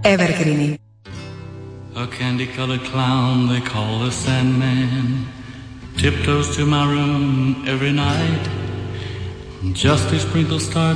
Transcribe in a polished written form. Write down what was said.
Evergreen. A candy-colored clown they call the Sandman tiptoes to my room every night just to sprinkle stars